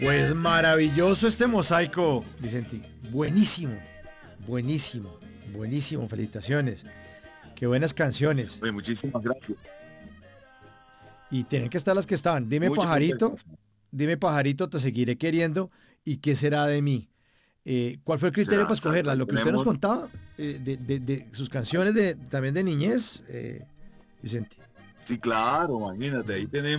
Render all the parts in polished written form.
Pues maravilloso este mosaico, Vicente. Buenísimo, buenísimo, buenísimo. Felicitaciones. Qué buenas canciones. Oye, muchísimas gracias. Y tienen que estar las que estaban. Muchas gracias. Dime pajarito, te seguiré queriendo. ¿Y qué será de mí? ¿Cuál fue el criterio Será, para exacto. escogerla? Ahí Lo que usted nos tenemos, contaba, de sus canciones también de niñez, Vicente. sí, claro, imagínate,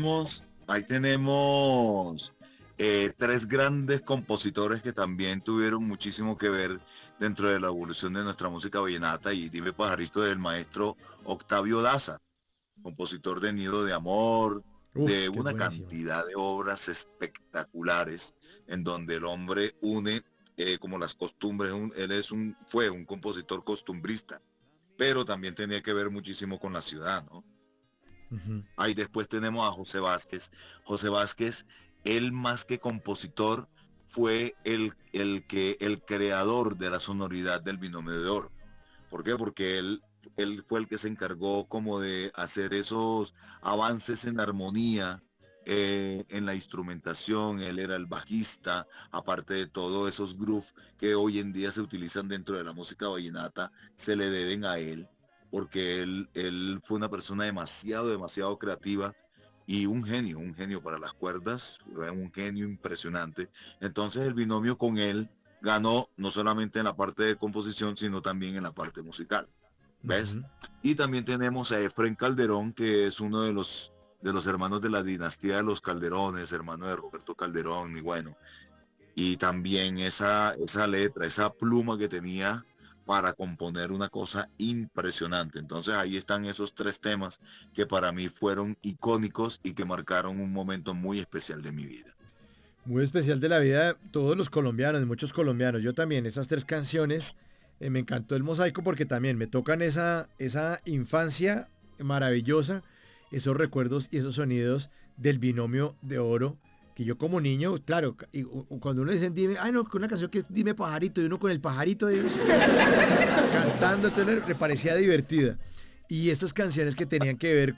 ahí tenemos tres grandes compositores que también tuvieron muchísimo que ver dentro de la evolución de nuestra música vallenata y Dime Pajarito del maestro Octavio Daza, compositor de Nido de Amor, Uf, de qué una buenísimo. cantidad de obras espectaculares en donde el hombre une como las costumbres, fue un compositor costumbrista, pero también tenía que ver muchísimo con la ciudad, ¿no? Ujú. Ahí después tenemos a José Vázquez. José Vázquez, él más que compositor, fue el creador de la sonoridad del binomio de oro. ¿Por qué? Porque él fue el que se encargó como de hacer esos avances en armonía, en la instrumentación. Él era el bajista, aparte de todos esos grooves que hoy en día se utilizan dentro de la música vallenata, se le deben a él, porque él fue una persona demasiado, demasiado creativa y un genio para las cuerdas, fue un genio impresionante. Entonces el binomio con él ganó no solamente en la parte de composición, sino también en la parte musical. ¿Ves? Ujú. Y también tenemos a Efren Calderón, que es uno de los hermanos de la dinastía de los Calderones, hermano de Roberto Calderón, y bueno, y también esa letra, esa pluma que tenía para componer una cosa impresionante. Entonces ahí están esos tres temas que para mí fueron icónicos y que marcaron un momento muy especial de mi vida. Muy especial de la vida de todos los colombianos, de muchos colombianos. Yo también, esas tres canciones, me encantó el mosaico porque también me tocan esa infancia maravillosa, esos recuerdos y esos sonidos del binomio de oro, que yo como niño, claro, cuando uno dice dime, ay no, con una canción que es Dime Pajarito, y uno con el pajarito cantando, entonces le parecía divertida. Y estas canciones que tenían que ver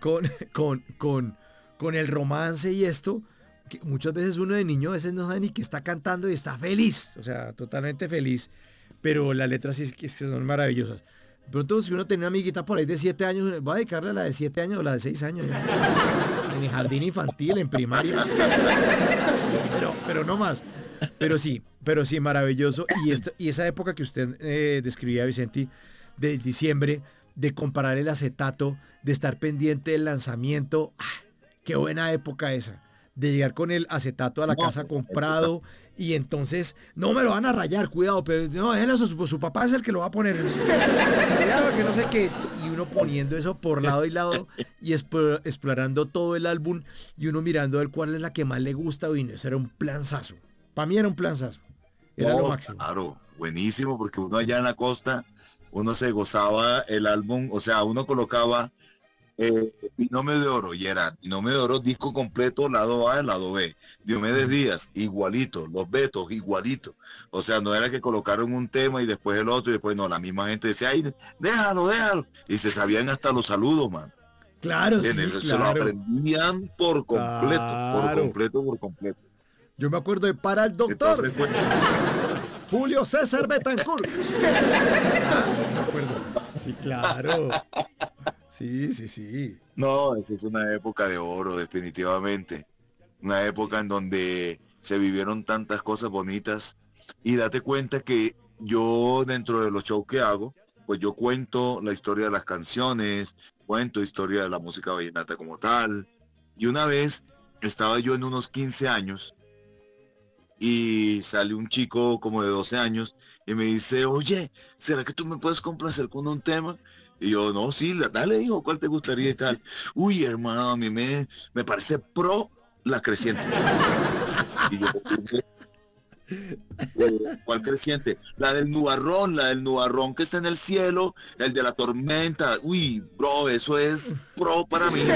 con el romance y esto, que muchas veces uno de niño a veces no sabe ni que está cantando y está feliz, o sea, totalmente feliz, pero las letras sí es que son maravillosas. De pronto, si uno tiene una amiguita por ahí de 7 años, va a dedicarle a la de 7 años o la de 6 años. Ya. En el jardín infantil, en primaria. Sí, pero no más. Pero sí, maravilloso. Y esa época que usted describía, Vicente, de diciembre, de comparar el acetato, de estar pendiente del lanzamiento. Qué buena época esa. De llegar con el acetato a la No, casa época. comprado y entonces no me lo van a rayar, cuidado, pero no, eso, su papá es el que lo va a poner. Cuidado, que no sé qué. Y uno poniendo eso por lado y lado y explorando todo el álbum y uno mirando a ver cuál es la que más le gusta. Y eso era un planzazo. Para mí era un planzazo. Era lo No, máximo. claro, buenísimo, porque uno allá en la costa, uno se gozaba el álbum, o sea, uno colocaba Binomio de Oro, y era Binomio de Oro, disco completo, lado A, lado B. Diomedes Ujú. Díaz, igualito, los Betos, igualito. O sea, no era que colocaron un tema y después el otro, y después no, la misma gente decía, ay, déjalo, déjalo. Y se sabían hasta los saludos, man. Claro, sí, ¿Entiendes? Se los claro. aprendían por completo, por Claro. completo, por completo. Yo me acuerdo de Para el Doctor. Entonces, pues, Julio César Betancourt. Me acuerdo. Sí, claro. Sí, sí, sí. no, esa es una época de oro, definitivamente. Una época en donde se vivieron tantas cosas bonitas. Y date cuenta que yo dentro de los shows que hago, pues yo cuento la historia de las canciones, cuento historia de la música vallenata como tal. Y una vez estaba yo en unos 15 años y salió un chico como de 12 años y me dice, oye, ¿será que tú me puedes complacer con un tema? Y yo, no, sí, dale, hijo, ¿cuál te gustaría y tal? Uy, hermano, a mí me parece pro la creciente. Y yo, ¿cuál creciente? La del nubarrón que está en el cielo, el de la tormenta. Uy, bro, eso es pro para mí.